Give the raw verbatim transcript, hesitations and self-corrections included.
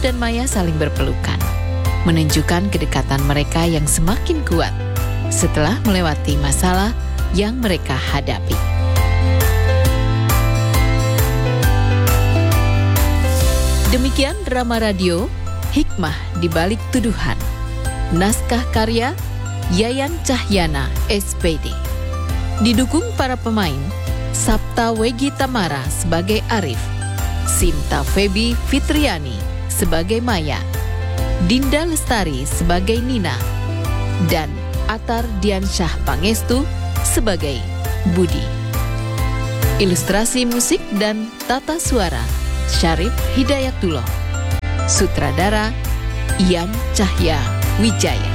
dan Maya saling berpelukan, menunjukkan kedekatan mereka yang semakin kuat setelah melewati masalah yang mereka hadapi. Demikian drama radio Hikmah di Balik Tuduhan. Naskah karya Yayan Cahyana S P D. Didukung para pemain Sapta Wegi Tamara sebagai Arif, Sinta Febi Fitriani sebagai Maya, Dinda Lestari sebagai Nina, dan Atar Diansyah Pangestu sebagai Budi. Ilustrasi musik dan tata suara Syarif Hidayatullah. Sutradara Ian Cahya Wijaya.